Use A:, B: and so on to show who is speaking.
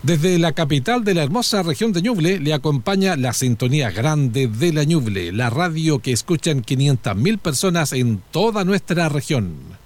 A: Desde la capital de la hermosa región de Ñuble le acompaña la sintonía grande de la Ñuble, la radio que escuchan 500.000 personas en toda nuestra región.